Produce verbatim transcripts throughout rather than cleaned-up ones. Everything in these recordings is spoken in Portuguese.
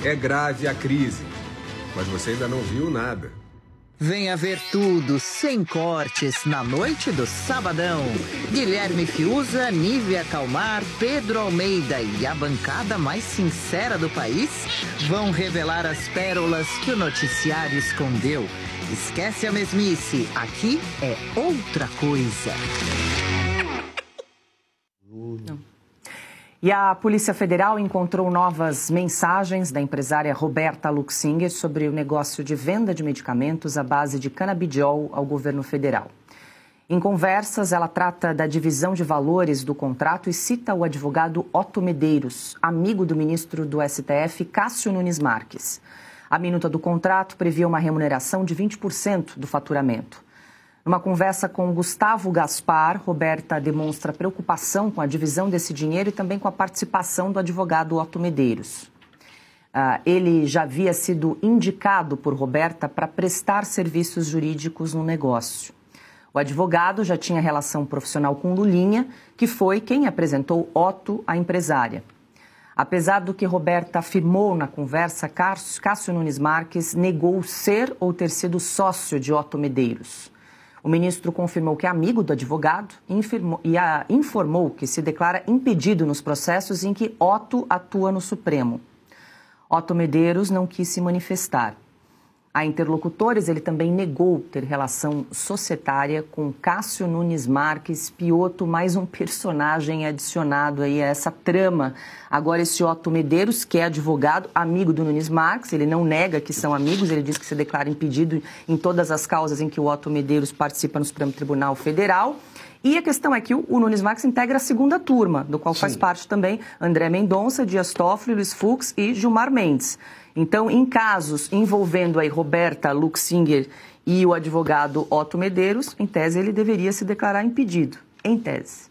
É grave a crise, mas você ainda não viu nada. Venha ver tudo, sem cortes, na noite do Sabadão. Guilherme Fiuza, Nívia Calmar, Pedro Almeida e a bancada mais sincera do país vão revelar as pérolas que o noticiário escondeu. Esquece a mesmice, aqui é outra coisa. E a Polícia Federal encontrou novas mensagens da empresária Roberta Luxinger sobre o negócio de venda de medicamentos à base de canabidiol ao governo federal. Em conversas, ela trata da divisão de valores do contrato e cita o advogado Otto Medeiros, amigo do ministro do S T F, Cássio Nunes Marques. A minuta do contrato previa uma remuneração de vinte por cento do faturamento. Numa conversa com Gustavo Gaspar, Roberta demonstra preocupação com a divisão desse dinheiro e também com a participação do advogado Otto Medeiros. Uh, ele já havia sido indicado por Roberta para prestar serviços jurídicos no negócio. O advogado já tinha relação profissional com Lulinha, que foi quem apresentou Otto à empresária. Apesar do que Roberta afirmou na conversa, Cássio Nunes Marques negou ser ou ter sido sócio de Otto Medeiros. O ministro confirmou que é amigo do advogado infirmou, e a, informou que se declara impedido nos processos em que Otto atua no Supremo. Otto Medeiros não quis se manifestar. A interlocutores, ele também negou ter relação societária com Cássio Nunes Marques, Piotto, mais um personagem adicionado aí a essa trama. Agora esse Otto Medeiros, que é advogado, amigo do Nunes Marques, ele não nega que são amigos, ele diz que se declara impedido em todas as causas em que o Otto Medeiros participa no Supremo Tribunal Federal. E a questão é que o, o Nunes Marques integra a segunda turma, do qual Sim. faz parte também André Mendonça, Dias Toffoli, Luiz Fux e Gilmar Mendes. Então, em casos envolvendo aí Roberta Luxinger e o advogado Otto Medeiros, em tese ele deveria se declarar impedido, em tese.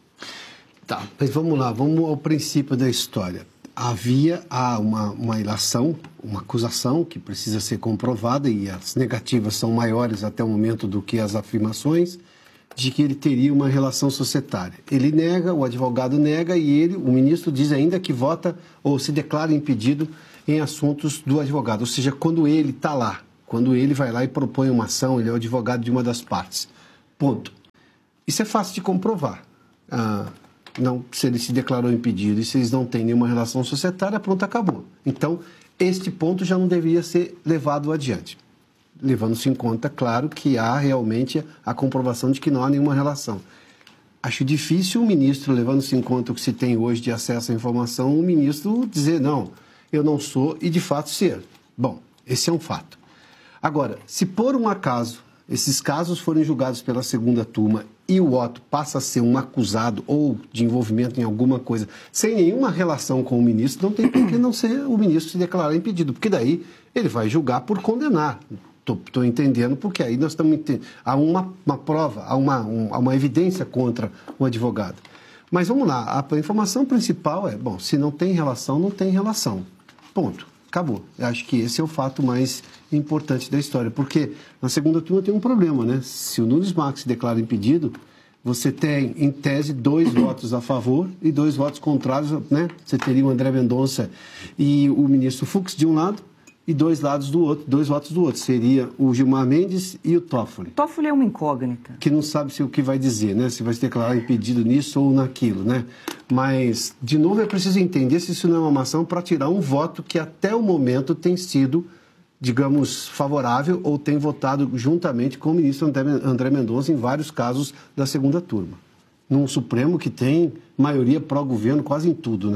Tá, mas vamos lá, vamos ao princípio da história. Havia ah, uma, uma ilação, uma acusação que precisa ser comprovada e as negativas são maiores até o momento do que as afirmações, de que ele teria uma relação societária. Ele nega, o advogado nega e ele, o ministro diz ainda que vota ou se declara impedido em assuntos do advogado, ou seja, quando ele está lá, quando ele vai lá e propõe uma ação, ele é o advogado de uma das partes. Ponto. Isso é fácil de comprovar. Ah, não, se ele se declarou impedido e se eles não têm nenhuma relação societária, pronto, acabou. Então, este ponto já não deveria ser levado adiante. Levando-se em conta, claro, que há realmente a comprovação de que não há nenhuma relação. Acho difícil o ministro, levando-se em conta o que se tem hoje de acesso à informação, o ministro dizer, não, eu não sou e de fato ser. Bom, esse é um fato. Agora, se por um acaso esses casos forem julgados pela segunda turma e o Otto passa a ser um acusado ou de envolvimento em alguma coisa sem nenhuma relação com o ministro, não tem por que não ser o ministro se declarar impedido, porque daí ele vai julgar por condenar. Estou entendendo, porque aí nós estamos entendendo. Há uma, uma prova, há uma, um, há uma evidência contra o advogado. Mas vamos lá, a informação principal é, bom, se não tem relação, não tem relação. Ponto. Acabou. Eu acho que esse é o fato mais importante da história, porque na segunda turma tem um problema, né? Se o Nunes Marques se declara impedido, você tem, em tese, dois votos a favor e dois votos contrários, né? Você teria o André Mendonça e o ministro Fux de um lado e dois lados do outro, dois votos do outro. Seria o Gilmar Mendes e o Toffoli. O Toffoli é uma incógnita. Que não sabe se o que vai dizer, né? Se vai se declarar impedido nisso ou naquilo, né? Mas, de novo, é preciso entender se isso não é uma ação para tirar um voto que até o momento tem sido, digamos, favorável ou tem votado juntamente com o ministro André Mendonça em vários casos da segunda turma. Num Supremo que tem maioria pró-governo quase em tudo, né?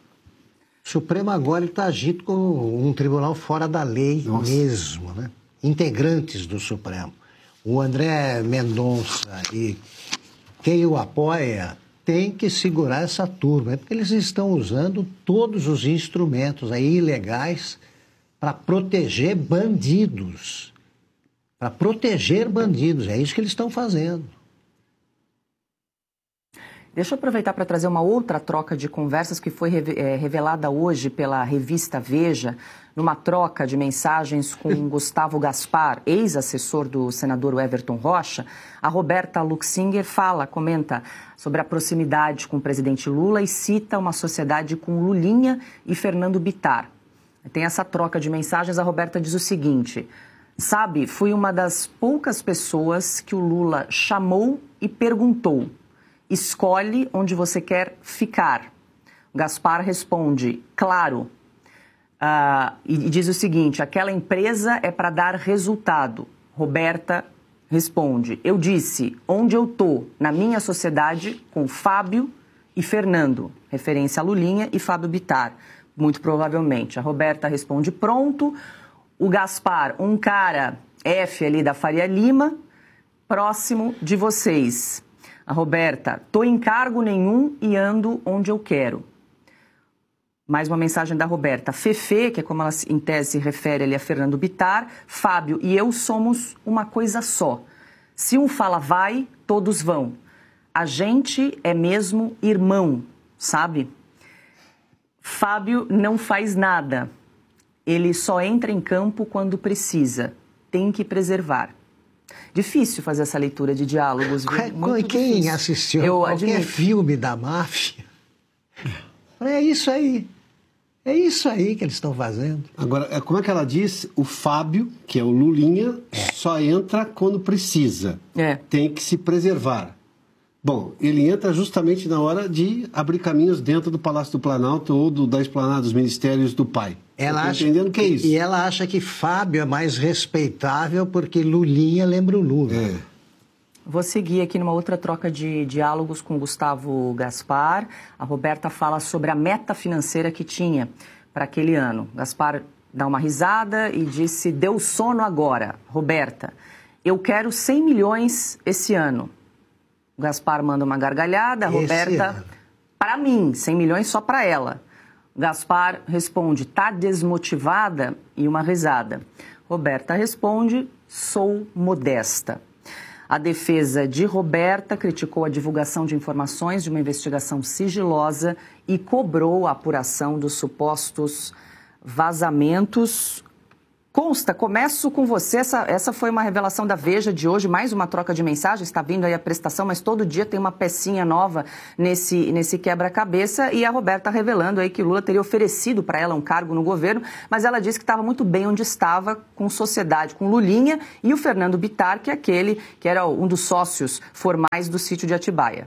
O Supremo agora está agindo como um tribunal fora da lei Nossa. mesmo, né? Integrantes do Supremo. O André Mendonça e quem o apoia tem que segurar essa turma, porque eles estão usando todos os instrumentos aí ilegais para proteger bandidos. Para proteger bandidos, é isso que eles estão fazendo. Deixa eu aproveitar para trazer uma outra troca de conversas que foi revelada hoje pela revista Veja, numa troca de mensagens com Gustavo Gaspar, ex-assessor do senador Everton Rocha. A Roberta Luxinger fala, comenta sobre a proximidade com o presidente Lula e cita uma sociedade com Lulinha e Fernando Bittar. Tem essa troca de mensagens, a Roberta diz o seguinte: sabe, fui uma das poucas pessoas que o Lula chamou e perguntou: escolhe onde você quer ficar. O Gaspar responde: claro. Uh, e diz o seguinte: aquela empresa é para dar resultado. Roberta responde: eu disse onde eu tô, na minha sociedade, com Fábio e Fernando, referência a Lulinha e Fábio Bittar, muito provavelmente. A Roberta responde: pronto. O Gaspar, um cara F ali da Faria Lima, próximo de vocês. A Roberta: tô em cargo nenhum e ando onde eu quero. Mais uma mensagem da Roberta: Fefe, que é como ela em tese se refere ali a Fernando Bittar, Fábio e eu somos uma coisa só. Se um fala vai, todos vão. A gente é mesmo irmão, sabe? Fábio não faz nada. Ele só entra em campo quando precisa. Tem que preservar. Difícil fazer essa leitura de diálogos. Viu? Quem difícil. assistiu Eu qualquer admito. filme da máfia, é isso aí. É isso aí que eles estão fazendo. Agora, como é que ela diz? O Fábio, que é o Lulinha, é. só entra quando precisa. É. Tem que se preservar. Bom, ele entra justamente na hora de abrir caminhos dentro do Palácio do Planalto ou do, da esplanada dos ministérios do pai. Ela acha, entendendo o que é isso. E ela acha que Fábio é mais respeitável porque Lulinha lembra o Lula. É. Vou seguir aqui numa outra troca de diálogos com Gustavo Gaspar. A Roberta fala sobre a meta financeira que tinha para aquele ano. Gaspar dá uma risada e disse: deu sono agora. Roberta: eu quero cem milhões esse ano. O Gaspar manda uma gargalhada. A Roberta: para mim, cem milhões só para ela. O Gaspar responde: tá desmotivada? E uma risada. Roberta responde: sou modesta. A defesa de Roberta criticou a divulgação de informações de uma investigação sigilosa e cobrou a apuração dos supostos vazamentos. Consta, começo com você, essa, essa foi uma revelação da Veja de hoje, mais uma troca de mensagens, está vindo aí a prestação, mas todo dia tem uma pecinha nova nesse, nesse quebra-cabeça, e a Roberta revelando aí que Lula teria oferecido para ela um cargo no governo, mas ela disse que estava muito bem onde estava, com sociedade, com Lulinha e o Fernando Bittar, que é aquele que era um dos sócios formais do sítio de Atibaia.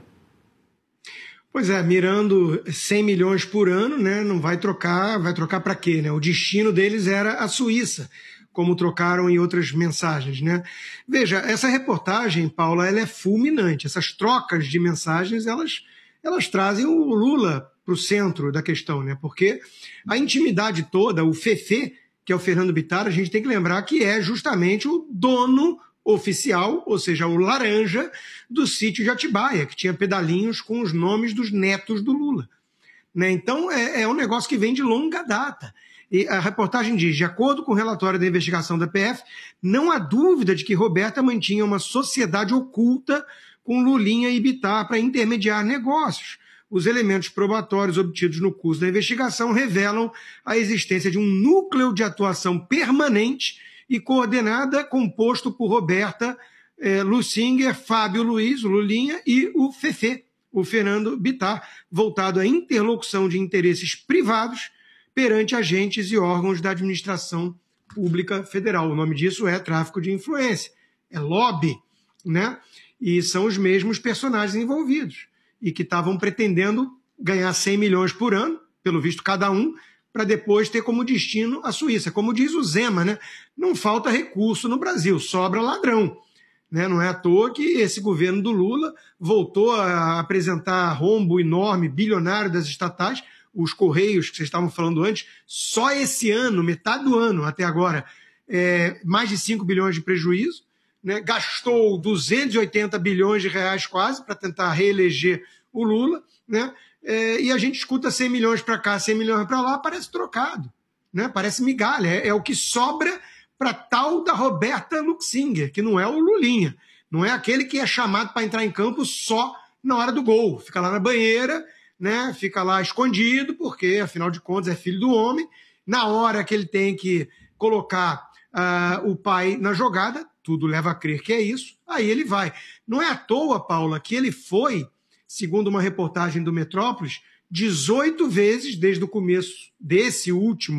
Pois é, mirando cem milhões por ano, né, não vai trocar, vai trocar para quê, né? O destino deles era a Suíça, como trocaram em outras mensagens, né? Veja, essa reportagem, Paula, ela é fulminante. Essas trocas de mensagens, elas, elas trazem o Lula para o centro da questão, né? Porque a intimidade toda, o Fefe, que é o Fernando Bittar, a gente tem que lembrar que é justamente o dono oficial, ou seja, o laranja do sítio de Atibaia, que tinha pedalinhos com os nomes dos netos do Lula. Né? Então, é, é um negócio que vem de longa data. E a reportagem diz: de acordo com o relatório da investigação da P F, não há dúvida de que Roberta mantinha uma sociedade oculta com Lulinha e Bittar para intermediar negócios. Os elementos probatórios obtidos no curso da investigação revelam a existência de um núcleo de atuação permanente e coordenada, composto por Roberta eh, Luxinger, Fábio Luiz, o Lulinha, e o Fefe, o Fernando Bittar, voltado à interlocução de interesses privados perante agentes e órgãos da administração pública federal. O nome disso é tráfico de influência, é lobby, né? E são os mesmos personagens envolvidos e que estavam pretendendo ganhar cem milhões por ano, pelo visto cada um, para depois ter como destino a Suíça. Como diz o Zema, né? Não falta recurso no Brasil, sobra ladrão. Né? Não é à toa que esse governo do Lula voltou a apresentar rombo enorme, bilionário das estatais, os Correios, que vocês estavam falando antes, só esse ano, metade do ano até agora, é, mais de cinco bilhões de prejuízo, né? Gastou duzentos e oitenta bilhões de reais quase para tentar reeleger o Lula, né? É, e a gente escuta cem milhões para cá, cem milhões para lá, parece trocado, né? Parece migalha, é, é o que sobra para tal da Roberta Luxinger, que não é o Lulinha, não é aquele que é chamado para entrar em campo só na hora do gol, fica lá na banheira, né? Fica lá escondido, porque afinal de contas é filho do homem, na hora que ele tem que colocar uh, o pai na jogada, tudo leva a crer que é isso, aí ele vai. Não é à toa, Paula, que ele foi, segundo uma reportagem do Metrópolis, dezoito vezes desde o começo desse último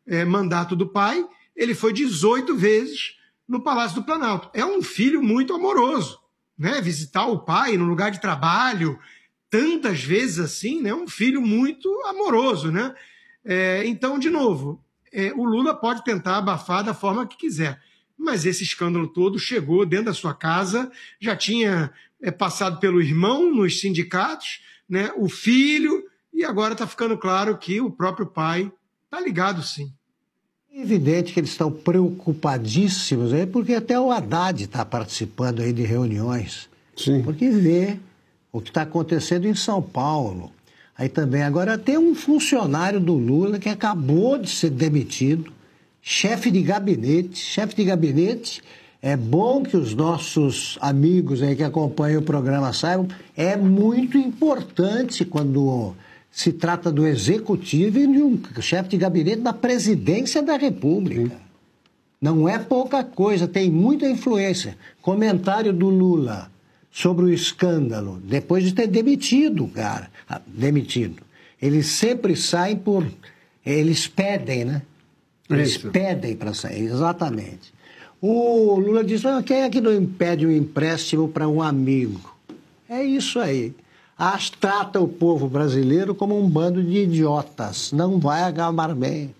é, mandato do pai, ele foi dezoito vezes no Palácio do Planalto. É um filho muito amoroso, né? Visitar o pai no lugar de trabalho, tantas vezes assim, né? Um filho muito amoroso, né? É, então, de novo, é, o Lula pode tentar abafar da forma que quiser, mas esse escândalo todo chegou dentro da sua casa, já tinha é, passado pelo irmão nos sindicatos, né? O filho, e agora está ficando claro que o próprio pai está ligado, sim. É evidente que eles estão preocupadíssimos aí, porque até o Haddad está participando aí de reuniões. Sim. Porque vê o que está acontecendo em São Paulo. Aí também, agora tem um funcionário do Lula que acabou de ser demitido, chefe de gabinete. Chefe de gabinete, é bom que os nossos amigos aí que acompanham o programa saibam, é muito importante quando se trata do executivo e de um chefe de gabinete da presidência da República. Sim. Não é pouca coisa, tem muita influência. Comentário do Lula sobre o escândalo, depois de ter demitido o cara, demitido. Eles sempre saem por... Eles pedem, né? Eles Isso. pedem para sair, exatamente. O Lula diz, ah, quem é que não impede um empréstimo para um amigo? É isso aí. As trata o povo brasileiro como um bando de idiotas. Não vai acabar bem.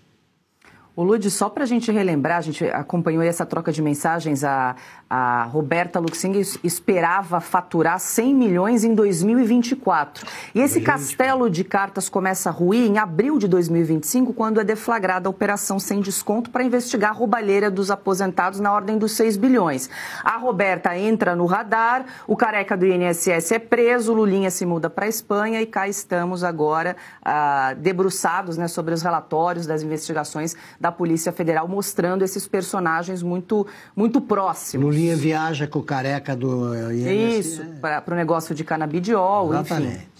O Lud, só para a gente relembrar, a gente acompanhou essa troca de mensagens, a, a Roberta Luxinger esperava faturar cem milhões em dois mil e vinte e quatro. E esse castelo de cartas começa a ruir em abril de dois mil e vinte e cinco, quando é deflagrada a operação sem desconto para investigar a roubalheira dos aposentados na ordem dos seis bilhões. A Roberta entra no radar, o careca do I N S S é preso, o Lulinha se muda para a Espanha e cá estamos agora ah, debruçados, né, sobre os relatórios das investigações da Polícia Federal, mostrando esses personagens muito, muito próximos. Lulinha viaja com o careca do I N S S. Isso, para o negócio de canabidiol, Exatamente. Enfim.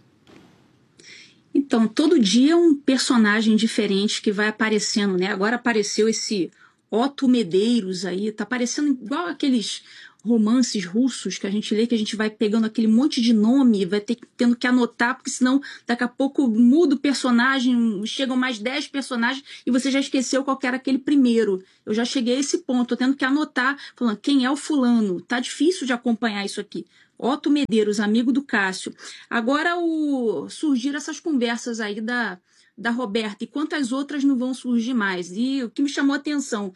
Então, todo dia é um personagem diferente que vai aparecendo, né? Agora apareceu esse Otto Medeiros aí, tá parecendo igual aqueles romances russos que a gente lê, que a gente vai pegando aquele monte de nome, vai ter, tendo que anotar, porque senão daqui a pouco muda o personagem, chegam mais dez personagens e você já esqueceu qual que era aquele primeiro. Eu já cheguei a esse ponto, tô tendo que anotar, falando quem é o fulano. Tá difícil de acompanhar isso aqui. Otto Medeiros, amigo do Cássio. Agora o, surgiram essas conversas aí da, da Roberta, e quantas outras não vão surgir mais? E o que me chamou a atenção,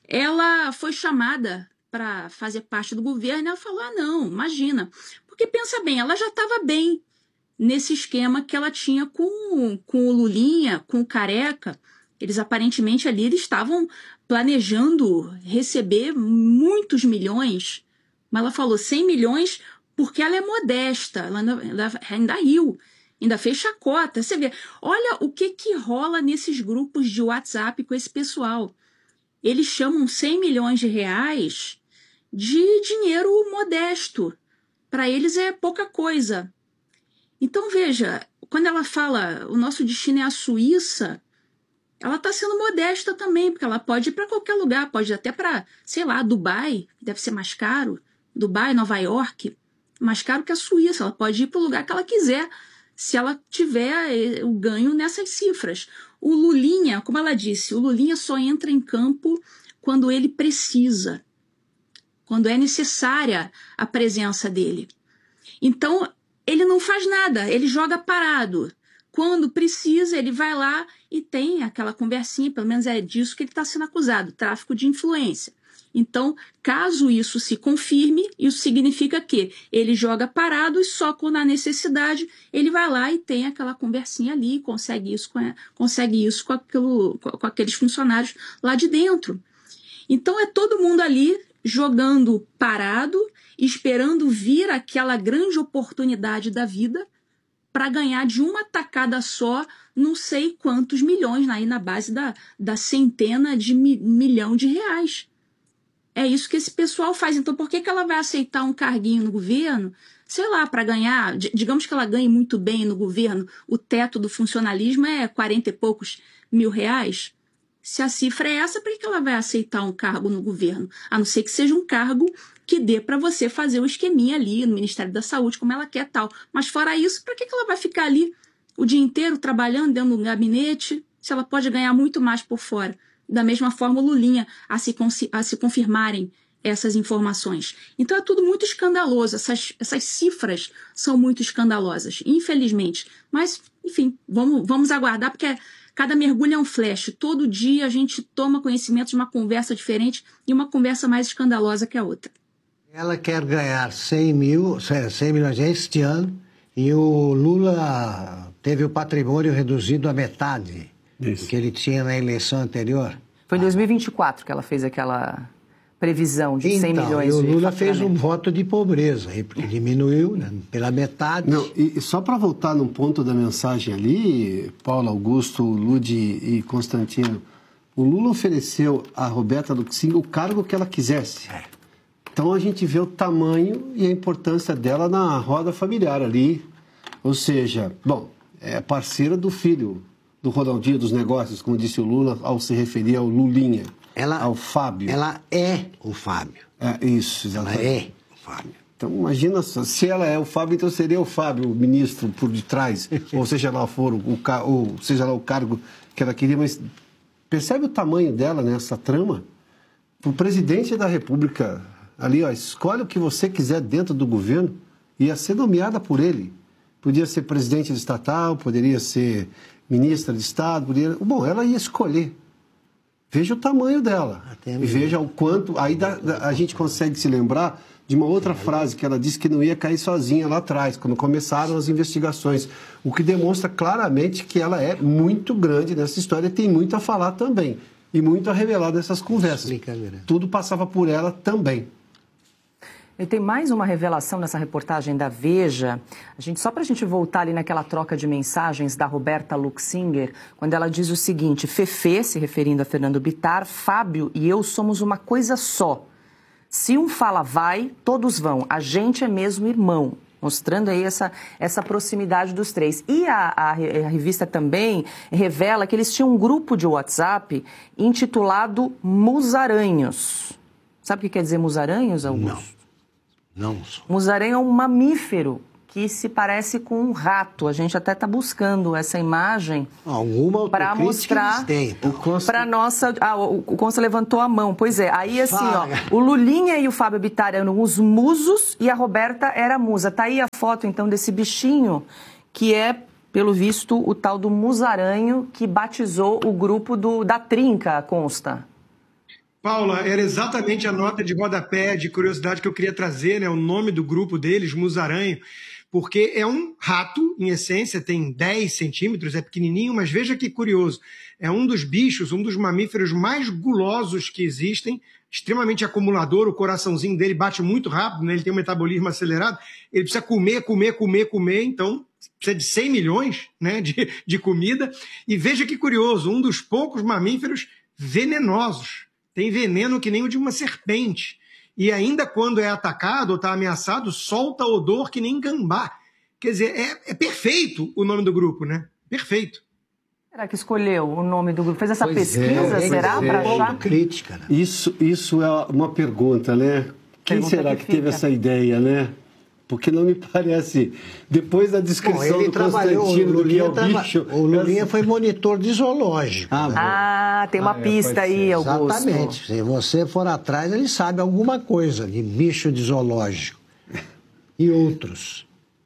ela foi chamada para fazer parte do governo, ela falou, ah, não, imagina. Porque pensa bem, ela já estava bem nesse esquema que ela tinha com, com o Lulinha, com o Careca. Eles aparentemente ali eles estavam planejando receber muitos milhões, mas ela falou cem milhões porque ela é modesta, ela ainda, ela ainda riu, ainda fez chacota. Você vê, olha o que, que rola nesses grupos de WhatsApp com esse pessoal. Eles chamam cem milhões de reais de dinheiro modesto. Para eles é pouca coisa. Então, veja, quando ela fala o nosso destino é a Suíça, ela está sendo modesta também, porque ela pode ir para qualquer lugar, pode ir até para, sei lá, Dubai, deve ser mais caro, Dubai, Nova York, mais caro que a Suíça, ela pode ir para o lugar que ela quiser, se ela tiver o ganho nessas cifras. O Lulinha, como ela disse, o Lulinha só entra em campo quando ele precisa, quando é necessária a presença dele. Então, ele não faz nada, ele joga parado. Quando precisa, ele vai lá e tem aquela conversinha, pelo menos é disso que ele está sendo acusado, tráfico de influência. Então, caso isso se confirme, isso significa que ele joga parado e só quando há necessidade, ele vai lá e tem aquela conversinha ali, consegue isso com, consegue isso com, aquilo, com aqueles funcionários lá de dentro. Então, é todo mundo ali jogando parado, esperando vir aquela grande oportunidade da vida para ganhar de uma tacada só não sei quantos milhões, aí na base da, da centena de mi, milhão de reais. É isso que esse pessoal faz. Então, por que, que ela vai aceitar um carguinho no governo? Sei lá, para ganhar, digamos que ela ganhe muito bem no governo, o teto do funcionalismo é quarenta e poucos mil reais. Se a cifra é essa, por que, que ela vai aceitar um cargo no governo? A não ser que seja um cargo que dê para você fazer o esqueminha ali no Ministério da Saúde, como ela quer tal. Mas fora isso, para que, que ela vai ficar ali o dia inteiro trabalhando dentro do gabinete? se ela pode ganhar muito mais por fora. Da mesma forma, o Lulinha a se, a se confirmarem essas informações. Então é tudo muito escandaloso, essas, essas cifras são muito escandalosas, infelizmente. Mas, enfim, vamos, vamos aguardar, porque cada mergulho é um flash. Todo dia a gente toma conhecimento de uma conversa diferente e uma conversa mais escandalosa que a outra. Ela quer ganhar cem mil, cem milhões este ano, e o Lula teve o patrimônio reduzido à metade Isso. que ele tinha na eleição anterior. Foi em dois mil e vinte e quatro que ela fez aquela previsão de então, cem milhões de e o Lula fez um voto de pobreza, aí, porque diminuiu, né, pela metade. Não, e só para voltar num ponto da mensagem ali, Paulo, Augusto, Ludi e Constantino, o Lula ofereceu a Roberta Luxing o cargo que ela quisesse. É. Então a gente vê o tamanho e a importância dela na roda familiar ali. Ou seja, bom, é parceira do filho do Ronaldinho dos negócios, como disse o Lula, ao se referir ao Lulinha. Ela, ao Fábio. Ela é o Fábio. É, isso, exatamente. Ela é o Fábio. Então, imagina só, se ela é o Fábio, então seria o Fábio, o ministro por detrás, ou seja lá for, o, ou seja lá o cargo que ela queria, mas percebe o tamanho dela nessa trama? O presidente da República, ali, ó, escolhe o que você quiser dentro do governo, ia ser nomeada por ele. Podia ser presidente de estatal, poderia ser ministra de Estado, poderia... Bom, ela ia escolher. Veja o tamanho dela. E veja o quanto... Aí dá, a gente consegue se lembrar de uma outra frase que ela disse que não ia cair sozinha lá atrás, quando começaram as investigações. O que demonstra claramente que ela é muito grande nessa história e tem muito a falar também. E muito a revelar dessas conversas. Tudo passava por ela também. E tem mais uma revelação nessa reportagem da Veja. A gente, só para a gente voltar ali naquela troca de mensagens da Roberta Luxinger, quando ela diz o seguinte: Fefe, se referindo a Fernando Bittar, Fábio e eu somos uma coisa só. Se um fala vai, todos vão. A gente é mesmo irmão. Mostrando aí essa, essa proximidade dos três. E a, a, a revista também revela que eles tinham um grupo de WhatsApp intitulado Musaranhos. Sabe o que quer dizer musaranhos, Augusto? Não. Não. Musaranho é um mamífero que se parece com um rato. A gente até está buscando essa imagem para mostrar para nossa... Ah, o Consta levantou a mão. Pois é, aí assim, ó, o Lulinha e o Fábio Bittar eram os musos e a Roberta era a musa. Tá aí a foto, então, desse bichinho que é, pelo visto, o tal do musaranho que batizou o grupo do, da Trinca, Consta. Paula, era exatamente a nota de rodapé, de curiosidade que eu queria trazer, né? O nome do grupo deles, Musaranho, porque é um rato, em essência, tem dez centímetros, é pequenininho, mas veja que curioso, é um dos bichos, um dos mamíferos mais gulosos que existem, extremamente acumulador, o coraçãozinho dele bate muito rápido, né? Ele tem um metabolismo acelerado, ele precisa comer, comer, comer, comer, então precisa de cem milhões, né, de, de comida, e veja que curioso, um dos poucos mamíferos venenosos, tem veneno que nem o de uma serpente. E ainda quando é atacado ou está ameaçado, solta odor que nem gambá. Quer dizer, é, é perfeito o nome do grupo, né? Perfeito. Será que escolheu o nome do grupo? Fez essa pois pesquisa, é, será? É. Para achar? Crítica, né? Isso, isso é uma pergunta, né? Quem pergunta será que, que teve essa ideia, né? Porque não me parece... Depois da descrição Bom, do Constantino do que é o bicho... O Lulinha foi monitor de zoológico. Ah, né? ah tem uma ah, pista aí, Augusto. Exatamente. Se você for atrás, ele sabe alguma coisa de bicho de zoológico. E outros.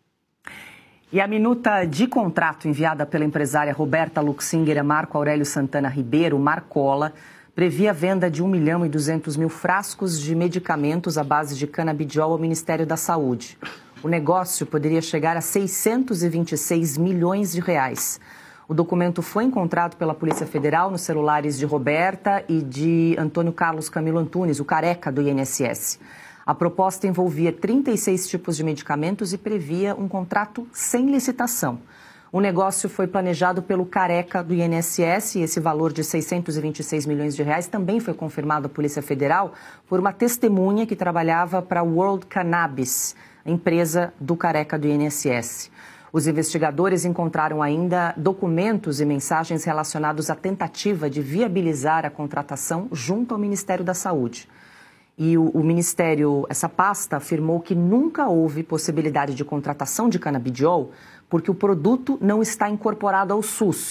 E a minuta de contrato enviada pela empresária Roberta Luxinger a Marco Aurélio Santana Ribeiro, Marcola, previa a venda de um milhão e duzentos mil frascos de medicamentos à base de canabidiol ao Ministério da Saúde. O negócio poderia chegar a seiscentos e vinte e seis milhões de reais. O documento foi encontrado pela Polícia Federal nos celulares de Roberta e de Antônio Carlos Camilo Antunes, o careca do I N S S. A proposta envolvia trinta e seis tipos de medicamentos e previa um contrato sem licitação. O negócio foi planejado pelo careca do I N S S e esse valor de seiscentos e vinte e seis milhões de reais também foi confirmado à Polícia Federal por uma testemunha que trabalhava para a World Cannabis, a empresa do careca do I N S S. Os investigadores encontraram ainda documentos e mensagens relacionados à tentativa de viabilizar a contratação junto ao Ministério da Saúde. E o, o Ministério, essa pasta, afirmou que nunca houve possibilidade de contratação de canabidiol porque o produto não está incorporado ao SUS.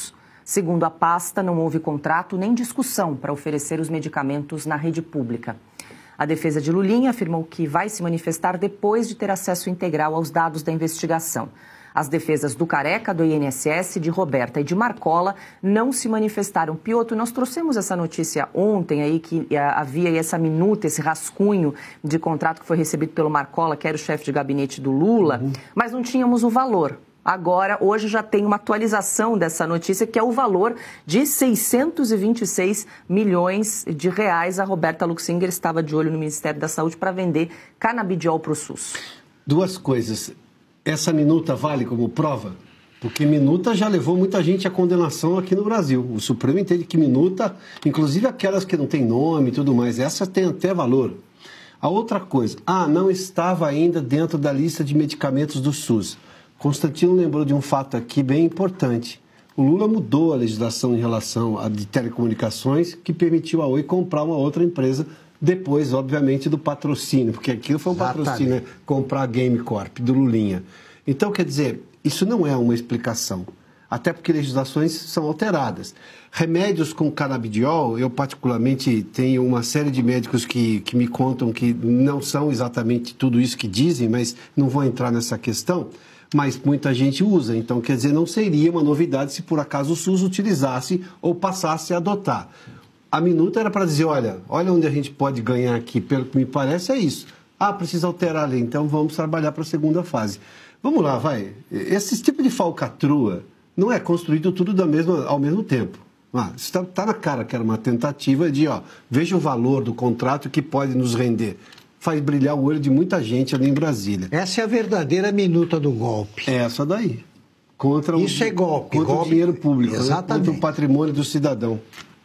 Segundo a pasta, não houve contrato nem discussão para oferecer os medicamentos na rede pública. A defesa de Lulinha afirmou que vai se manifestar depois de ter acesso integral aos dados da investigação. As defesas do Careca, do I N S S, de Roberta e de Marcola não se manifestaram. Piotr, nós trouxemos essa notícia ontem aí que havia essa minuta, esse rascunho de contrato que foi recebido pelo Marcola, que era o chefe de gabinete do Lula, uhum. mas não tínhamos o valor. Agora, hoje já tem uma atualização dessa notícia, que é o valor de seiscentos e vinte e seis milhões de reais. A Roberta Luxinger estava de olho no Ministério da Saúde para vender canabidiol para o SUS. Duas coisas. Essa minuta vale como prova? Porque minuta já levou muita gente à condenação aqui no Brasil. O Supremo entende que minuta, inclusive aquelas que não têm nome e tudo mais, essa tem até valor. A outra coisa, ah, não estava ainda dentro da lista de medicamentos do SUS. Constantino lembrou de um fato aqui bem importante. O Lula mudou a legislação em relação a de telecomunicações, que permitiu a Oi comprar uma outra empresa, depois, obviamente, do patrocínio, porque aquilo foi um patrocínio, né? Comprar a Game Corp, do Lulinha. Então, quer dizer, isso não é uma explicação, até porque legislações são alteradas. Remédios com canabidiol, eu particularmente tenho uma série de médicos que, que me contam que não são exatamente tudo isso que dizem, mas não vou entrar nessa questão, mas muita gente usa. Então, quer dizer, não seria uma novidade se por acaso o SUS utilizasse ou passasse a adotar. A minuta era para dizer, olha, olha onde a gente pode ganhar aqui, pelo que me parece é isso. Ah, precisa alterar a lei, então vamos trabalhar para a segunda fase. Vamos lá, vai. Esse tipo de falcatrua não é construído tudo da mesma, ao mesmo tempo. Ah, está tá na cara que era uma tentativa de, ó, veja o valor do contrato que pode nos render. Faz brilhar o olho de muita gente ali em Brasília. Essa é a verdadeira minuta do golpe. É essa daí. Contra Isso o, é golpe. Contra golpe. o dinheiro público, Exatamente. Né? Contra o patrimônio do cidadão.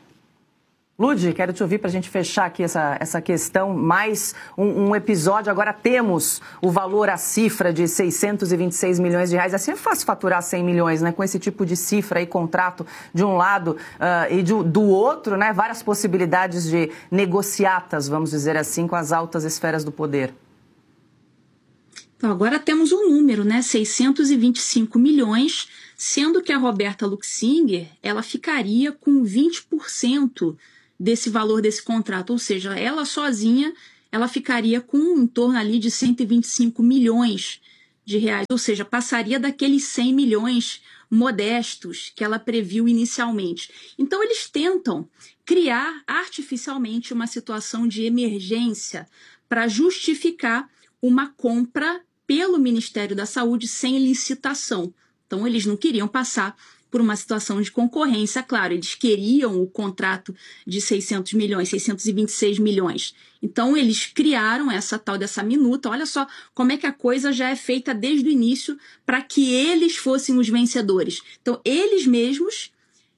Lud, quero te ouvir para a gente fechar aqui essa, essa questão. Mais um, um episódio. Agora temos o valor, a cifra de seiscentos e vinte e seis milhões de reais. Assim é fácil faturar cem milhões, né? Com esse tipo de cifra e contrato de um lado uh, e de, do outro, né? Várias possibilidades de negociatas, vamos dizer assim, com as altas esferas do poder. Então, agora temos um número, né? seiscentos e vinte e cinco milhões, sendo que a Roberta Luxinger, ela ficaria com vinte por cento desse valor desse contrato, ou seja, ela sozinha, ela ficaria com em torno ali de cento e vinte e cinco milhões de reais, ou seja, passaria daqueles cem milhões modestos que ela previu inicialmente. Então, eles tentam criar artificialmente uma situação de emergência para justificar uma compra pelo Ministério da Saúde sem licitação. Então, eles não queriam passar por uma situação de concorrência, claro, eles queriam o contrato de seiscentos milhões, seiscentos e vinte e seis milhões. Então, eles criaram essa tal dessa minuta. Olha só como é que a coisa já é feita desde o início para que eles fossem os vencedores. Então, eles mesmos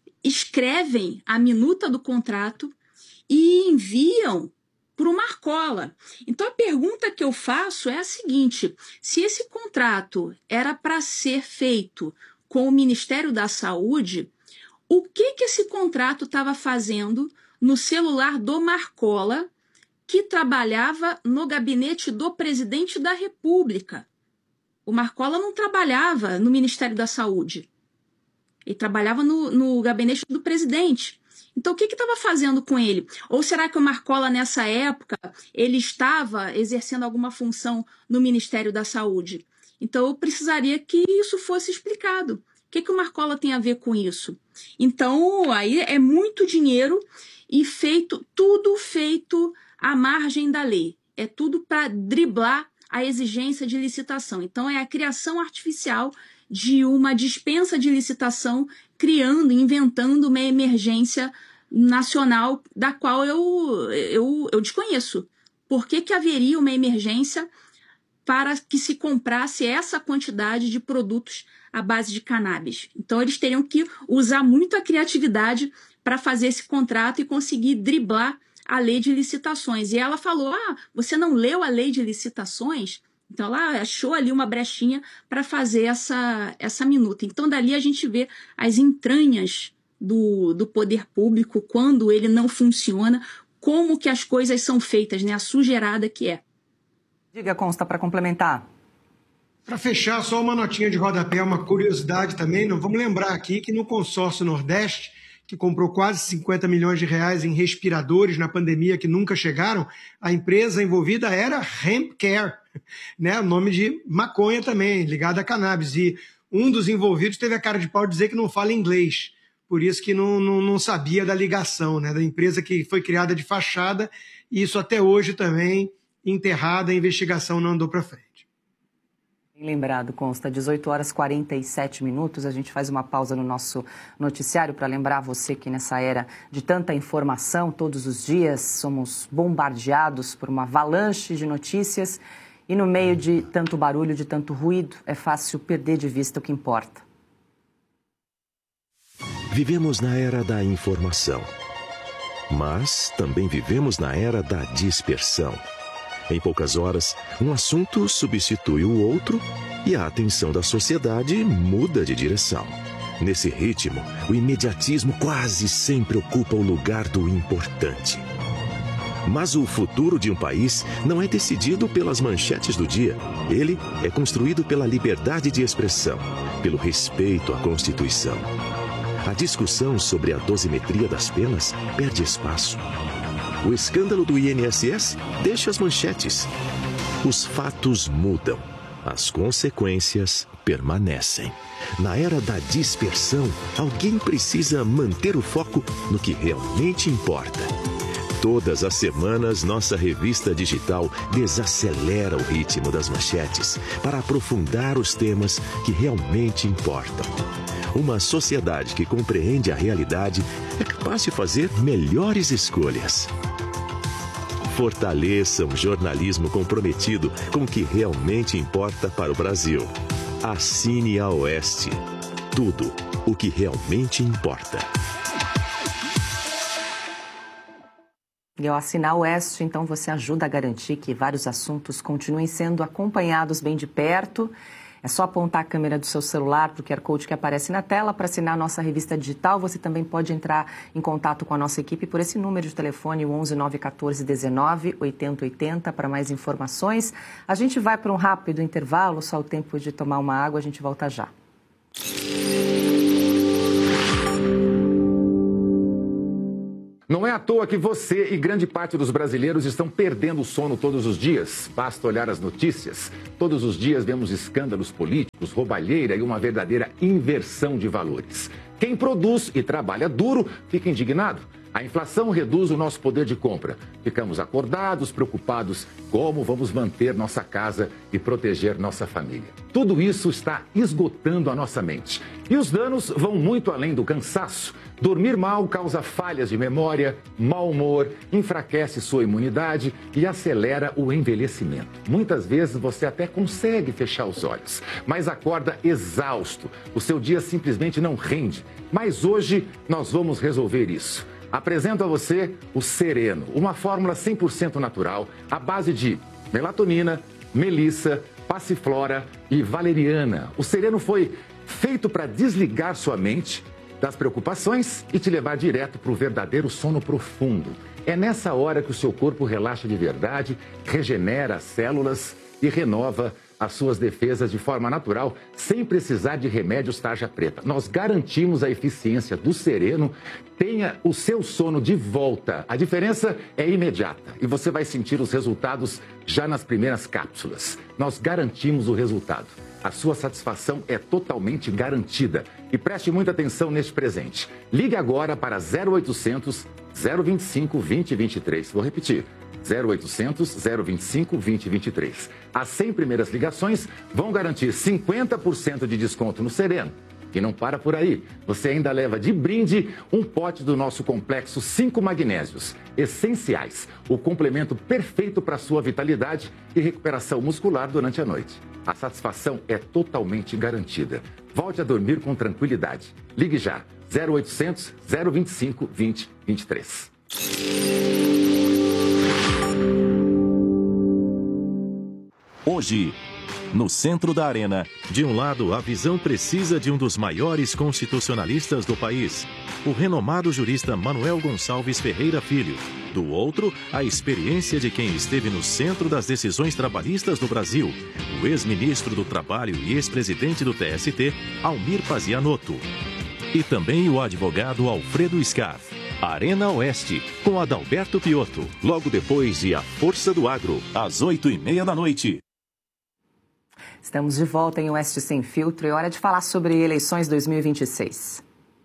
escrevem a minuta do contrato e enviam para o Marcola. Então, a pergunta que eu faço é a seguinte: se esse contrato era para ser feito com o Ministério da Saúde, o que, que esse contrato estava fazendo no celular do Marcola, que trabalhava no gabinete do presidente da República? O Marcola não trabalhava no Ministério da Saúde. Ele trabalhava no, no gabinete do presidente. Então, o que estava fazendo com ele? Ou será que o Marcola, nessa época, ele estava exercendo alguma função no Ministério da Saúde? Então, eu precisaria que isso fosse explicado. O que, que o Marcola tem a ver com isso? Então, aí é muito dinheiro e feito, tudo feito à margem da lei. É tudo para driblar a exigência de licitação. Então, é a criação artificial de uma dispensa de licitação, criando, inventando uma emergência nacional da qual eu, eu, eu desconheço. Por que, que haveria uma emergência para que se comprasse essa quantidade de produtos à base de cannabis? Então, eles teriam que usar muito a criatividade para fazer esse contrato e conseguir driblar a lei de licitações. E ela falou, ah, você não leu a lei de licitações? Então, ela achou ali uma brechinha para fazer essa, essa minuta. Então, dali a gente vê as entranhas do, do poder público, quando ele não funciona, como que as coisas são feitas, né? A sujeirada que é. Diga, Consta, para complementar. Para fechar, só uma notinha de rodapé, uma curiosidade também. Não vamos lembrar aqui que no consórcio Nordeste, que comprou quase cinquenta milhões de reais em respiradores na pandemia que nunca chegaram, a empresa envolvida era Hemp Care, né? O nome de maconha também, ligada a cannabis. E um dos envolvidos teve a cara de pau de dizer que não fala inglês, por isso que não, não, não sabia da ligação, né? Da empresa que foi criada de fachada, e isso até hoje também enterrada, a investigação não andou para frente. Lembrado, consta, dezoito horas e quarenta e sete minutos. A gente faz uma pausa no nosso noticiário para lembrar você que nessa era de tanta informação, todos os dias somos bombardeados por uma avalanche de notícias e no meio de tanto barulho, de tanto ruído, é fácil perder de vista o que importa. Vivemos na era da informação, mas também vivemos na era da dispersão. Em poucas horas, um assunto substitui o outro e a atenção da sociedade muda de direção. Nesse ritmo, o imediatismo quase sempre ocupa o lugar do importante. Mas o futuro de um país não é decidido pelas manchetes do dia. Ele é construído pela liberdade de expressão, pelo respeito à Constituição. A discussão sobre a dosimetria das penas perde espaço. O escândalo do I N S S deixa as manchetes. Os fatos mudam. As consequências permanecem. Na era da dispersão, alguém precisa manter o foco no que realmente importa. Todas as semanas, nossa revista digital desacelera o ritmo das manchetes para aprofundar os temas que realmente importam. Uma sociedade que compreende a realidade é capaz de fazer melhores escolhas. Fortaleça um jornalismo comprometido com o que realmente importa para o Brasil. Assine a Oeste. Tudo o que realmente importa. E ao assinar o Oeste, então você ajuda a garantir que vários assuntos continuem sendo acompanhados bem de perto. É só apontar a câmera do seu celular para o Q R Code que aparece na tela para assinar a nossa revista digital. Você também pode entrar em contato com a nossa equipe por esse número de telefone, o onze nove um quatro um nove oito zero oito zero, para mais informações. A gente vai para um rápido intervalo, só o tempo de tomar uma água, a gente volta já. Não é à toa que você e grande parte dos brasileiros estão perdendo o sono todos os dias. Basta olhar as notícias. Todos os dias vemos escândalos políticos, roubalheira e uma verdadeira inversão de valores. Quem produz e trabalha duro fica indignado. A inflação reduz o nosso poder de compra. Ficamos acordados, preocupados como vamos manter nossa casa e proteger nossa família. Tudo isso está esgotando a nossa mente. E os danos vão muito além do cansaço. Dormir mal causa falhas de memória, mau humor, enfraquece sua imunidade e acelera o envelhecimento. Muitas vezes você até consegue fechar os olhos, mas acorda exausto. O seu dia simplesmente não rende. Mas hoje nós vamos resolver isso. Apresento a você o Sereno, uma fórmula cem por cento natural, à base de melatonina, melissa, passiflora e valeriana. O Sereno foi feito para desligar sua mente das preocupações e te levar direto para o verdadeiro sono profundo. É nessa hora que o seu corpo relaxa de verdade, regenera as células e renova as suas defesas de forma natural, sem precisar de remédios tarja preta. Nós garantimos a eficiência do Sereno. Tenha o seu sono de volta. A diferença é imediata e você vai sentir os resultados já nas primeiras cápsulas. Nós garantimos o resultado. A sua satisfação é totalmente garantida. E preste muita atenção neste presente. Ligue agora para zero oitocentos, zero vinte e cinco, vinte, vinte e três. Vou repetir. zero oitocentos, zero vinte e cinco, vinte, vinte e três. As cem primeiras ligações vão garantir cinquenta por cento de desconto no Sereno. E não para por aí. Você ainda leva de brinde um pote do nosso complexo cinco magnésios essenciais. O complemento perfeito para sua vitalidade e recuperação muscular durante a noite. A satisfação é totalmente garantida. Volte a dormir com tranquilidade. Ligue já. zero oitocentos, zero vinte e cinco, vinte, vinte e três. Hoje, No centro da arena, de um lado, a visão precisa de um dos maiores constitucionalistas do país, o renomado jurista Manuel Gonçalves Ferreira Filho. Do outro, a experiência de quem esteve no centro das decisões trabalhistas do Brasil, o ex-ministro do Trabalho e ex-presidente do T S T, Almir Pazianotto. E também o advogado Alfredo Scaff. Arena Oeste, com Adalberto Piotto, logo depois de A Força do Agro, às oito e meia da noite. Estamos de volta em Oeste Sem Filtro e é hora de falar sobre eleições dois mil e vinte e seis.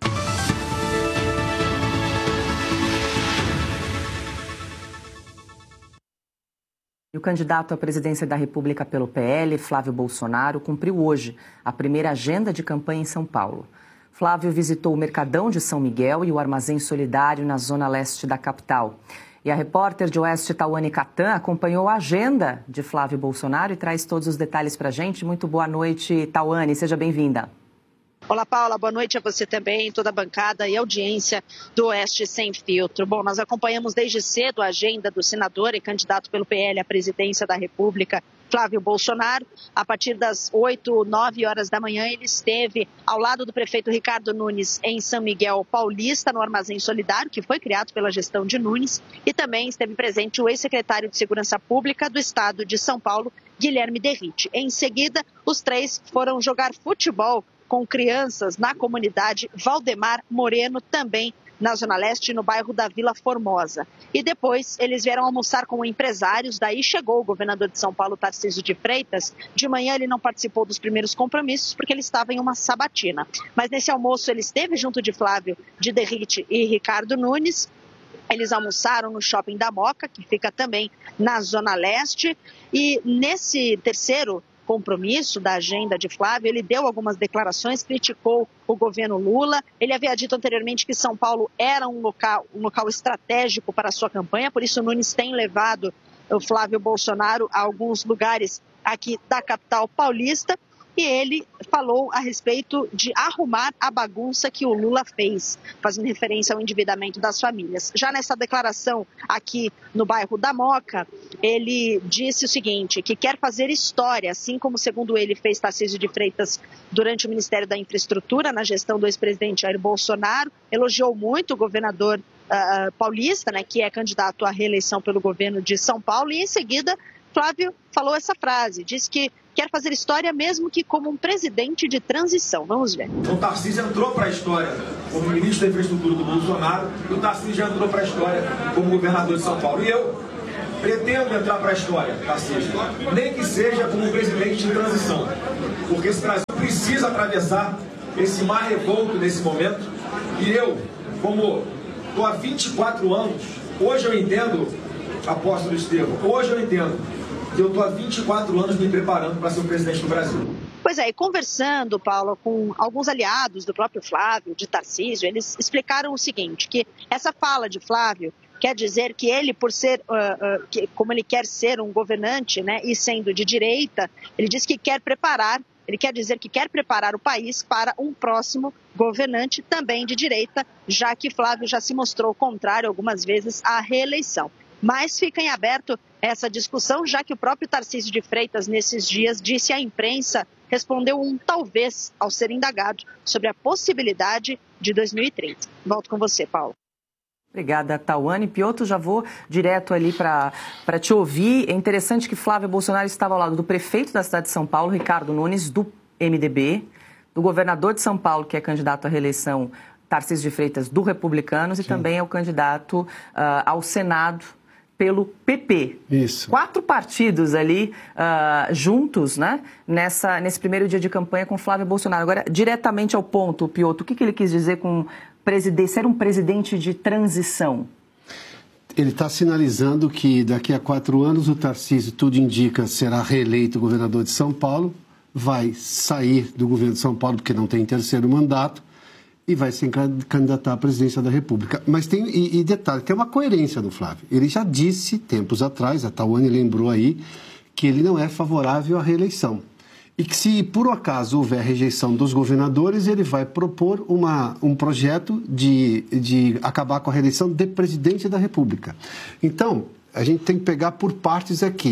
E o candidato à presidência da República pelo P L, Flávio Bolsonaro, cumpriu hoje a primeira agenda de campanha em São Paulo. Flávio visitou o Mercadão de São Miguel e o Armazém Solidário na zona leste da capital. E a repórter de Oeste, Tawane Catan, acompanhou a agenda de Flávio Bolsonaro e traz todos os detalhes para a gente. Muito boa noite, Tawane. Seja bem-vinda. Olá, Paula. Boa noite a você também, toda a bancada e audiência do Oeste Sem Filtro. Bom, nós acompanhamos desde cedo a agenda do senador e candidato pelo P L à presidência da República, Flávio Bolsonaro. A partir das oito, nove horas da manhã, ele esteve ao lado do prefeito Ricardo Nunes em São Miguel Paulista, no Armazém Solidário, que foi criado pela gestão de Nunes, e também esteve presente o ex-secretário de Segurança Pública do Estado de São Paulo, Guilherme Derrite. Em seguida, os três foram jogar futebol com crianças na comunidade Valdemar Moreno, também na Zona Leste, no bairro da Vila Formosa. E depois eles vieram almoçar com empresários, daí chegou o governador de São Paulo, Tarcísio de Freitas. De manhã ele não participou dos primeiros compromissos porque ele estava em uma sabatina. Mas nesse almoço ele esteve junto de Flávio, de Derrite e Ricardo Nunes. Eles almoçaram no Shopping da Moca, que fica também na Zona Leste. E nesse terceiro compromisso da agenda de Flávio, ele deu algumas declarações, criticou o governo Lula. Ele havia dito anteriormente que São Paulo era um local, um local estratégico para a sua campanha, por isso Nunes tem levado o Flávio Bolsonaro a alguns lugares aqui da capital paulista. E ele falou a respeito de arrumar a bagunça que o Lula fez, fazendo referência ao endividamento das famílias. Já nessa declaração aqui no bairro da Moca, ele disse o seguinte, que quer fazer história, assim como, segundo ele, fez Tarcísio de Freitas durante o Ministério da Infraestrutura, na gestão do ex-presidente Jair Bolsonaro. Elogiou muito o governador uh, paulista, né, que é candidato à reeleição pelo governo de São Paulo, e em seguida Flávio falou essa frase, disse que quer fazer história mesmo que como um presidente de transição. Vamos ver. O Tarcísio entrou para a história como ministro da Infraestrutura do Bolsonaro e o Tarcísio já entrou para a história como governador de São Paulo. E eu pretendo entrar para a história, Tarcísio, nem que seja como um presidente de transição, porque esse Brasil precisa atravessar esse mar revolto nesse momento. E eu, como estou há vinte e quatro anos, hoje eu entendo, apóstolo Estevão, hoje eu entendo que eu estou há vinte e quatro anos me preparando para ser o presidente do Brasil. Pois é, e conversando, Paulo, com alguns aliados do próprio Flávio, de Tarcísio, eles explicaram o seguinte, que essa fala de Flávio quer dizer que ele, por ser, uh, uh, que, como ele quer ser um governante, né, e sendo de direita, ele diz que quer preparar, ele quer dizer que quer preparar o país para um próximo governante também de direita, já que Flávio já se mostrou contrário algumas vezes à reeleição. Mas fica em aberto essa discussão, já que o próprio Tarcísio de Freitas, nesses dias, disse à imprensa, respondeu um talvez ao ser indagado sobre a possibilidade de dois mil e trinta. Volto com você, Paulo. Obrigada, Tawane. Piotto, já vou direto ali para te ouvir. É interessante que Flávio Bolsonaro estava ao lado do prefeito da cidade de São Paulo, Ricardo Nunes, do M D B, do governador de São Paulo, que é candidato à reeleição, Tarcísio de Freitas, do Republicanos, e Sim. também é o candidato uh, ao Senado pelo P P. Isso. Quatro partidos ali uh, juntos, né, nessa, nesse primeiro dia de campanha com Flávio Bolsonaro. Agora, diretamente ao ponto, Piotto, o que, que ele quis dizer com ser um presidente de transição? Ele está sinalizando que daqui a quatro anos o Tarcísio, tudo indica, será reeleito governador de São Paulo, vai sair do governo de São Paulo porque não tem terceiro mandato, e vai se candidatar à presidência da República. Mas tem, e, e detalhe, tem uma coerência no Flávio. Ele já disse, tempos atrás, a Tawane lembrou aí, que ele não é favorável à reeleição. E que se, por acaso, houver rejeição dos governadores, ele vai propor uma, um projeto de, de acabar com a reeleição de presidente da República. Então, a gente tem que pegar por partes aqui.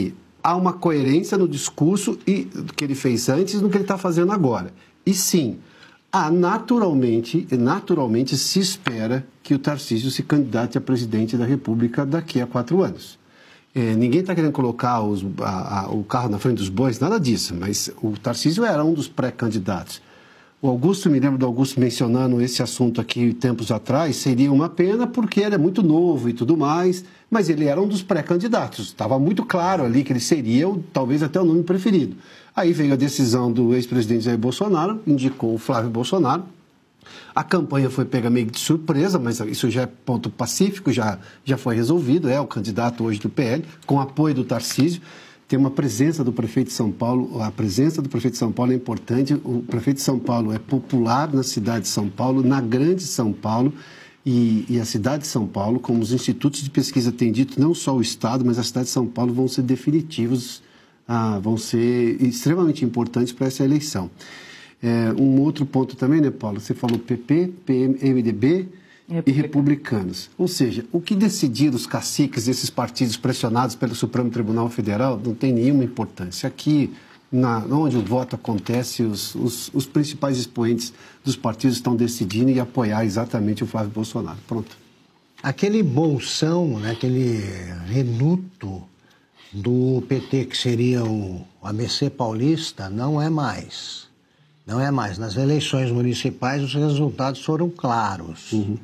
há uma coerência no discurso e, que ele fez antes no que ele está fazendo agora. E sim, há naturalmente, naturalmente se espera que o Tarcísio se candidate a presidente da República daqui a quatro anos. É, ninguém está querendo colocar os, a, a, o carro na frente dos bois, nada disso, mas o Tarcísio era um dos pré-candidatos. O Augusto, me lembro do Augusto mencionando esse assunto aqui tempos atrás, seria uma pena porque ele é muito novo e tudo mais, mas ele era um dos pré-candidatos. Estava muito claro ali que ele seria, talvez até o nome preferido. Aí veio a decisão do ex-presidente Jair Bolsonaro, indicou o Flávio Bolsonaro. A campanha foi pega meio de surpresa, mas isso já é ponto pacífico, já, já foi resolvido, é o candidato hoje do P L, com apoio do Tarcísio. Tem uma presença do prefeito de São Paulo, a presença do prefeito de São Paulo é importante, o prefeito de São Paulo é popular na cidade de São Paulo, na grande São Paulo, e, e a cidade de São Paulo, como os institutos de pesquisa têm dito, não só o Estado, mas a cidade de São Paulo vão ser definitivos, ah, vão ser extremamente importantes para essa eleição. É, um outro ponto também, né, Paulo? Você falou P P, P M D B... e republicanos. Ou seja, o que decidiram os caciques desses partidos pressionados pelo Supremo Tribunal Federal não tem nenhuma importância. Aqui, na, onde o voto acontece, os, os, os principais expoentes dos partidos estão decidindo e apoiar exatamente o Flávio Bolsonaro. Pronto. Aquele bolsão, né, aquele reduto do P T que seria o A B C paulista, não é mais. Não é mais. Nas eleições municipais, os resultados foram claros. Uhum.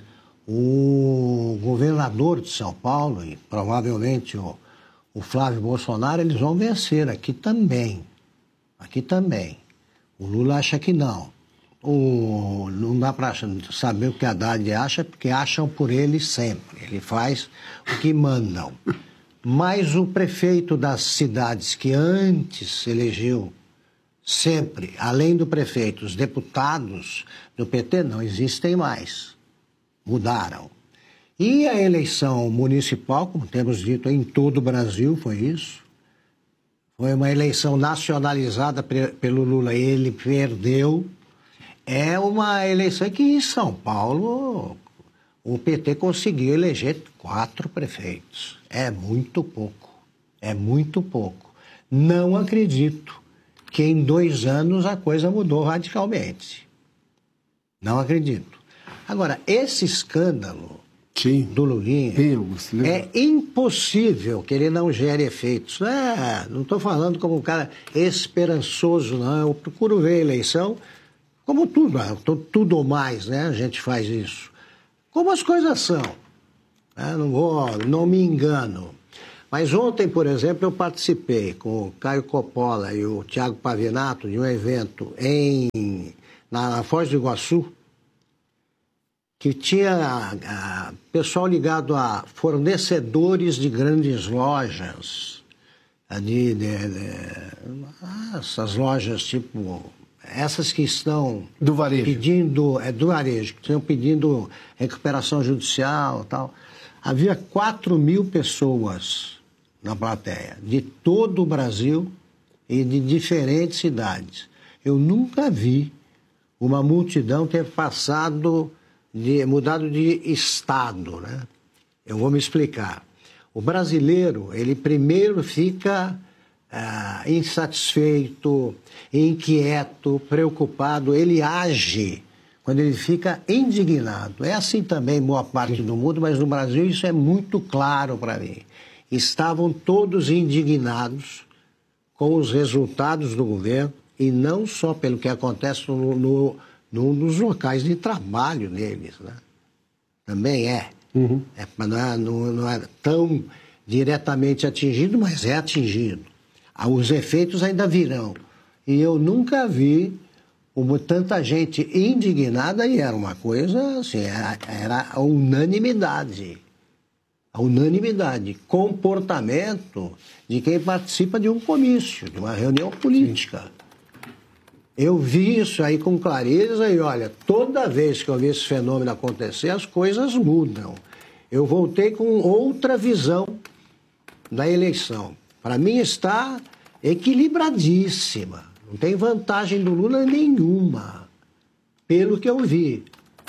O governador de São Paulo e provavelmente o, o Flávio Bolsonaro, eles vão vencer aqui também. Aqui também. O Lula acha que não. O, não dá para saber o que a Haddad acha, porque acham por ele sempre. Ele faz o que mandam. Mas o prefeito das cidades que antes elegeu sempre, além do prefeito, os deputados do P T não existem mais. Mudaram. E a eleição municipal, como temos dito em todo o Brasil, foi isso. Foi uma eleição nacionalizada pelo Lula e ele perdeu. É uma eleição que em São Paulo o P T conseguiu eleger quatro prefeitos. É muito pouco. É muito pouco. Não acredito que em dois anos a coisa mudou radicalmente. Não acredito. Agora, esse escândalo Sim. do Lulinha Sim, é impossível que ele não gere efeitos. É, não estou falando como um cara esperançoso, não. Eu procuro ver a eleição como tudo, tudo ou mais, né? A gente faz isso. Como as coisas são. É, não vou, não me engano. Mas ontem, por exemplo, eu participei com o Caio Coppola e o Thiago Pavinato de um evento em, na Foz do Iguaçu, que tinha a, a, pessoal ligado a fornecedores de grandes lojas, de, de, de, essas lojas tipo, essas que estão do varejo. pedindo, é do varejo, que estão pedindo recuperação judicial e tal. Havia quatro mil pessoas na plateia, de todo o Brasil e de diferentes cidades. Eu nunca vi uma multidão ter passado, de, mudado de estado, né? Eu vou me explicar. O brasileiro, ele primeiro fica ah, insatisfeito, inquieto, preocupado, ele age quando ele fica indignado. É assim também em boa parte do mundo, mas no Brasil isso é muito claro para mim. Estavam todos indignados com os resultados do governo e não só pelo que acontece no, no, no, nos locais de trabalho deles, né? Também é. Uhum. é não, é não, não é tão diretamente atingido, mas é atingido. Os efeitos ainda virão. E eu nunca vi como tanta gente indignada, e era uma coisa assim, era, era a unanimidade. A unanimidade, comportamento de quem participa de um comício, de uma reunião política. Sim. Eu vi isso aí com clareza e, olha, toda vez que eu vi esse fenômeno acontecer, as coisas mudam. Eu voltei com outra visão da eleição. Para mim está equilibradíssima. Não tem vantagem do Lula nenhuma, pelo que eu vi.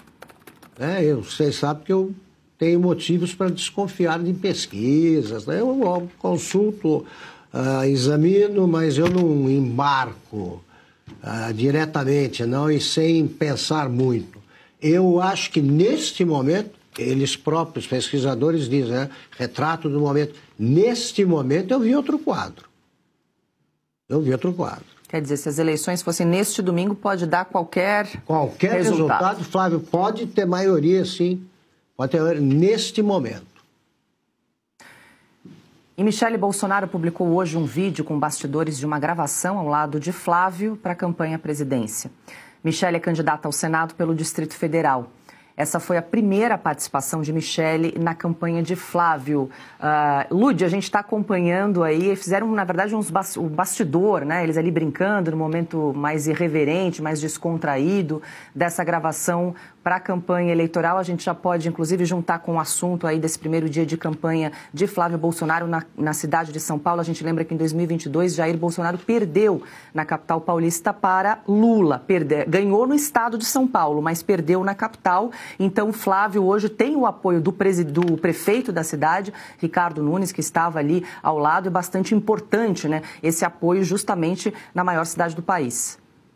É, eu, vocês sabem que eu tenho motivos para desconfiar de pesquisas, né? Eu consulto uh, examino, mas eu não embarco uh, diretamente, não, e sem pensar muito. Eu acho que neste momento, eles próprios, pesquisadores, dizem, né, retrato do momento. Neste momento eu vi outro quadro. Eu vi outro quadro. Quer dizer, se as eleições fossem neste domingo, pode dar qualquer Qualquer resultado, resultado Flávio, pode ter maioria, sim. Pode ter maioria neste momento. E Michele Bolsonaro publicou hoje um vídeo com bastidores de uma gravação ao lado de Flávio para a campanha à presidência. Michele é candidata ao Senado pelo Distrito Federal. Essa foi a primeira participação de Michele na campanha de Flávio. Uh, Lud, a gente está acompanhando aí, fizeram, na verdade, uns bas- o bastidor, né? Eles ali brincando no momento mais irreverente, mais descontraído dessa gravação para a campanha eleitoral. A gente já pode, inclusive, juntar com o assunto aí desse primeiro dia de campanha de Flávio Bolsonaro na, na cidade de São Paulo. A gente lembra que em dois mil e vinte e dois, Jair Bolsonaro perdeu na capital paulista para Lula. Perde... Ganhou no estado de São Paulo, mas perdeu na capital. Então, Flávio hoje tem o apoio do, pres... do prefeito da cidade, Ricardo Nunes, que estava ali ao lado. É bastante importante, né, esse apoio justamente na maior cidade do país.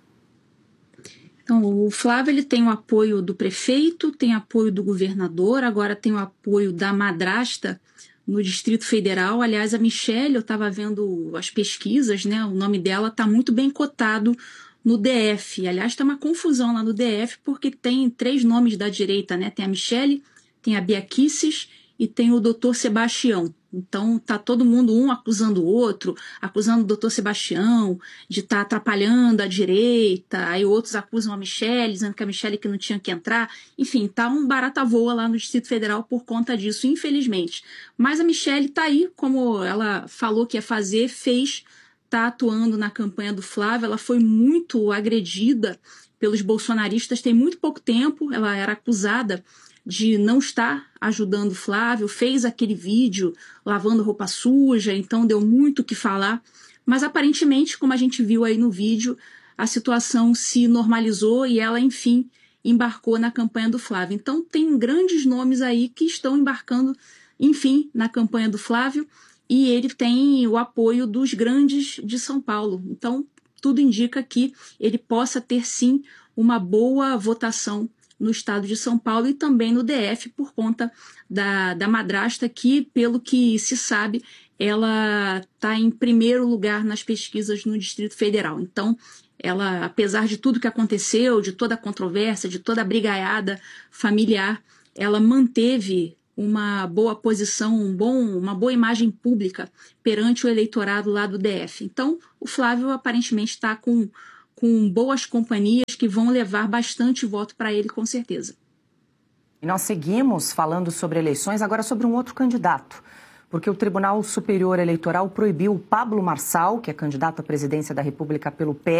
Então, o Flávio ele tem o apoio do prefeito, tem apoio do governador, agora tem o apoio da madrasta no Distrito Federal. Aliás, a Michele, eu estava vendo as pesquisas, né? O nome dela está muito bem cotado no D F. Aliás, está uma confusão lá no D F, porque tem três nomes da direita, né? Tem a Michele, tem a Bia Kicis e tem o doutor Sebastião. Então, tá todo mundo um acusando o outro, acusando o doutor Sebastião de estar tá atrapalhando a direita, aí outros acusam a Michele, dizendo que a Michele que não tinha que entrar. Enfim, tá um barata voa lá no Distrito Federal por conta disso, infelizmente. Mas a Michele tá aí, como ela falou que ia fazer, fez, tá atuando na campanha do Flávio. Ela foi muito agredida pelos bolsonaristas tem muito pouco tempo, ela era acusada de não estar ajudando o Flávio, fez aquele vídeo lavando roupa suja, então deu muito o que falar, mas aparentemente, como a gente viu aí no vídeo, a situação se normalizou e ela, enfim, embarcou na campanha do Flávio. Então tem grandes nomes aí que estão embarcando, enfim, na campanha do Flávio, e ele tem o apoio dos grandes de São Paulo. Então tudo indica que ele possa ter, sim, uma boa votação no estado de São Paulo e também no D F, por conta da, da madrasta, que, pelo que se sabe, ela está em primeiro lugar nas pesquisas no Distrito Federal. Então, ela, apesar de tudo que aconteceu, de toda a controvérsia, de toda a brigaiada familiar, ela manteve uma boa posição, um bom, uma boa imagem pública perante o eleitorado lá do D F. Então, o Flávio aparentemente está com com boas companhias que vão levar bastante voto para ele, com certeza. E nós seguimos falando sobre eleições, agora sobre um outro candidato, porque o Tribunal Superior Eleitoral proibiu o Pablo Marçal, que é candidato à presidência da República pelo P